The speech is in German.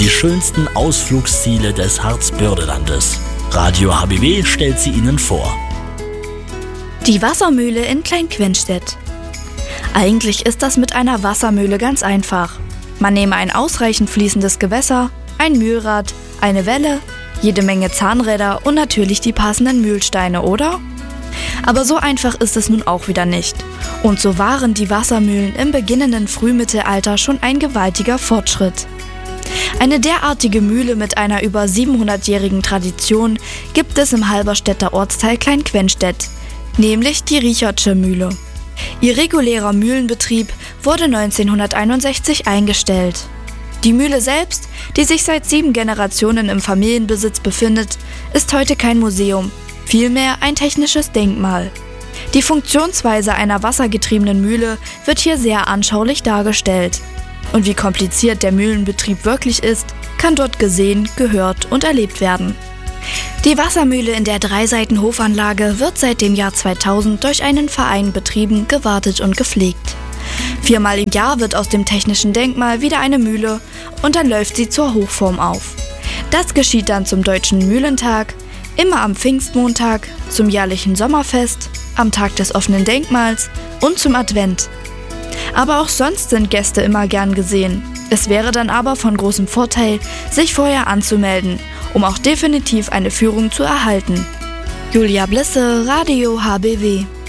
die schönsten Ausflugsziele des Harzbördelandes. Radio HBW stellt sie Ihnen vor. Die Wassermühle in Klein-Quenstedt. Eigentlich ist das mit einer Wassermühle ganz einfach. Man nehme ein ausreichend fließendes Gewässer, ein Mühlrad, eine Welle, jede Menge Zahnräder und natürlich die passenden Mühlsteine, oder? Aber so einfach ist es nun auch wieder nicht. Und so waren die Wassermühlen im beginnenden Frühmittelalter schon ein gewaltiger Fortschritt. Eine derartige Mühle mit einer über 700-jährigen Tradition gibt es im Halberstädter Ortsteil Klein-Quenstedt, nämlich die Richardsche Mühle. Ihr regulärer Mühlenbetrieb wurde 1961 eingestellt. Die Mühle selbst, die sich seit 7 Generationen im Familienbesitz befindet, ist heute kein Museum, vielmehr ein technisches Denkmal. Die Funktionsweise einer wassergetriebenen Mühle wird hier sehr anschaulich dargestellt. Und wie kompliziert der Mühlenbetrieb wirklich ist, kann dort gesehen, gehört und erlebt werden. Die Wassermühle in der Dreiseiten-Hofanlage wird seit dem Jahr 2000 durch einen Verein betrieben, gewartet und gepflegt. 4-mal im Jahr wird aus dem technischen Denkmal wieder eine Mühle und dann läuft sie zur Hochform auf. Das geschieht dann zum Deutschen Mühlentag, immer am Pfingstmontag, zum jährlichen Sommerfest, am Tag des offenen Denkmals und zum Advent. Aber auch sonst sind Gäste immer gern gesehen. Es wäre dann aber von großem Vorteil, sich vorher anzumelden, um auch definitiv eine Führung zu erhalten. Julia Blisse, Radio HBW.